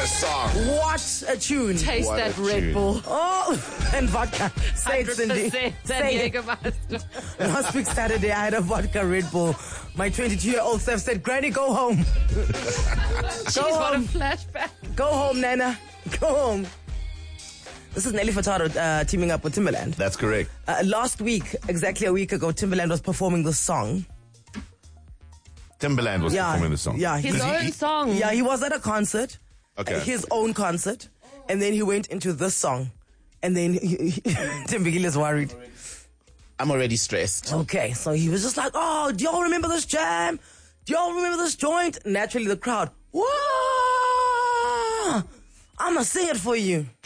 a song. What a tune. Taste What that a Red tune. Bull. Oh, and vodka. Say it, Cindy. 100% Say it. Jägermeister. Last week Saturday, I had a vodka Red Bull. My 22-year-old self said, Granny, go home. She's got a flashback. Go home, Nana. Go home. This is Nelly Furtado teaming up with Timbaland. That's correct. Last week, exactly a week ago, Timbaland was performing this song. Timbaland was performing the song. Yeah, His own song. Yeah, he was at a concert. Okay. His own concert. And then he went into this song. And then Tim Biggie is worried. I'm already stressed. Okay, so he was just like, oh, do y'all remember this jam? Do y'all remember this joint? Naturally, the crowd, whoa! I'm gonna sing it for you.